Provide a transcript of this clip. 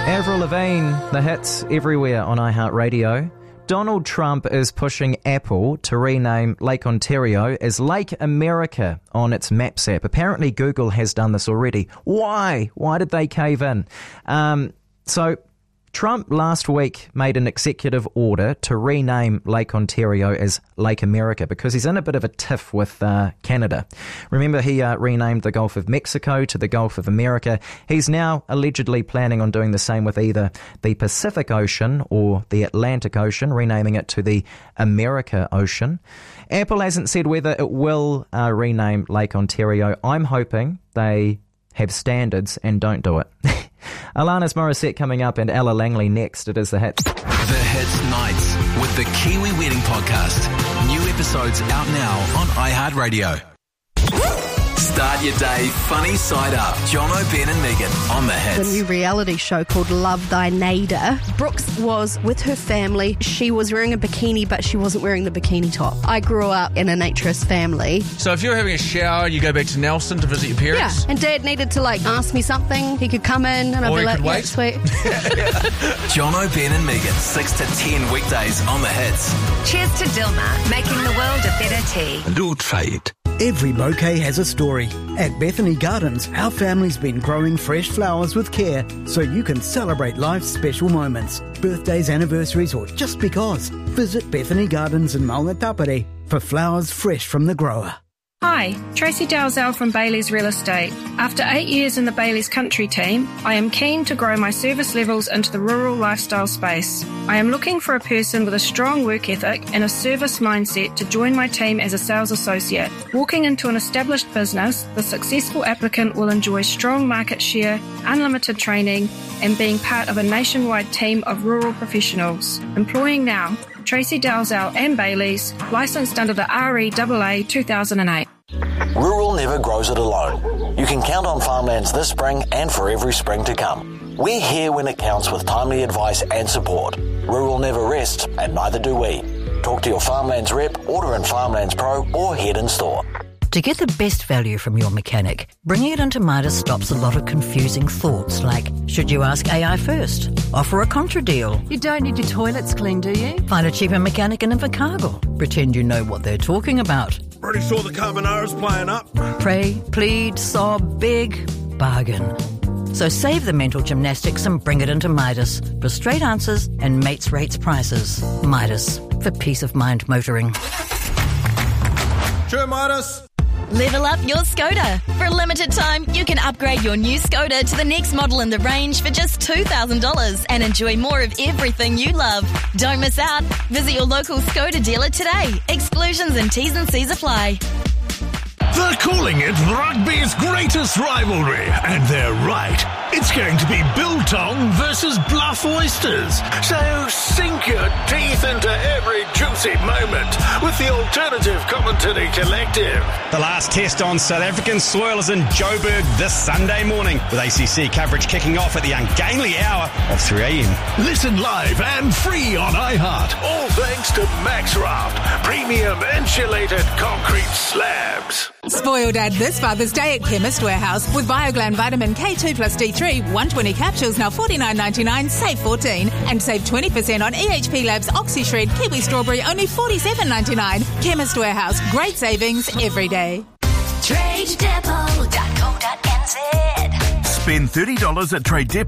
Avril Lavigne, the hits everywhere on iHeartRadio. Donald Trump is pushing Apple to rename Lake Ontario as Lake America on its Maps app. Apparently Google has done this already. Why? Why did they cave in? So Trump last week made an executive order to rename Lake Ontario as Lake America because he's in a bit of a tiff with Canada. Remember, he renamed the Gulf of Mexico to the Gulf of America. He's now allegedly planning on doing the same with either the Pacific Ocean or the Atlantic Ocean, renaming it to the America Ocean. Apple hasn't said whether it will rename Lake Ontario. I'm hoping they have standards and don't do it. Alanis Morissette coming up and Ella Langley next. It is The Hits. The Hits Nights with the Kiwi Wedding Podcast. New episodes out now on iHeartRadio. Start your day funny side up. Jono, Ben and Megan on The Hits. The new reality show called Love Thy Neighbour. Brooks was with her family. She was wearing a bikini, but she wasn't wearing the bikini top. I grew up in a naturist family. So if you're having a shower, you go back to Nelson to visit your parents? Yeah, and Dad needed to ask me something. He could come in and I'd be like, yeah, sweet. Jono, Ben and Megan, 6 to 10 weekdays on The Hits. Cheers to Dilmah, making the world a better tea. And do try it. Every bouquet has a story. At Bethany Gardens, our family's been growing fresh flowers with care so you can celebrate life's special moments, birthdays, anniversaries, or just because. Visit Bethany Gardens in Maungatapere for flowers fresh from the grower. Hi, Tracy Dalzell from Bailey's Real Estate. After 8 years in the Bailey's Country team, I am keen to grow my service levels into the rural lifestyle space. I am looking for a person with a strong work ethic and a service mindset to join my team as a sales associate. Walking into an established business, the successful applicant will enjoy strong market share, unlimited training, and being part of a nationwide team of rural professionals. Employing now, Tracy Dalzell and Bailey's, licensed under the REAA 2008. Rural never grows it alone. You can count on Farmlands this spring and for every spring to come. We're here when it counts with timely advice and support. Rural never rests, and neither do we. Talk to your Farmlands rep, order in Farmlands Pro, or head in store. To get the best value from your mechanic, bringing it into Midas stops a lot of confusing thoughts like, should you ask AI first? Offer a contra deal. You don't need your toilets cleaned, do you? Find a cheaper mechanic in Invercargill. Pretend you know what they're talking about. Already saw the carbonara's playing up. Pray, plead, sob, beg, bargain. So save the mental gymnastics and bring it into Midas for straight answers and mates rates prices. Midas, for peace of mind motoring. Sure, Midas. Level up your Skoda. For a limited time, you can upgrade your new Skoda to the next model in the range for just $2,000 and enjoy more of everything you love. Don't miss out. Visit your local Skoda dealer today. Exclusions and T's and C's apply. They're calling it rugby's greatest rivalry, and they're right. It's going to be Biltong versus Bluff Oysters. So sink your teeth into every juicy moment with the Alternative Commentary Collective. The last test on South African soil is in Joburg this Sunday morning, with ACC coverage kicking off at the ungainly hour of 3 a.m. Listen live and free on iHeart. All thanks to MaxRaft, premium insulated concrete slabs. Spoil Dad this Father's Day at Chemist Warehouse with Bioglan Vitamin K2 plus D3, 120 capsules, now $49.99, save $14. And save 20% on EHP Labs OxyShred Kiwi Strawberry, only $47.99. Chemist Warehouse, great savings every day. TradeDepot.co.nz. Spend $30 at Trade Depot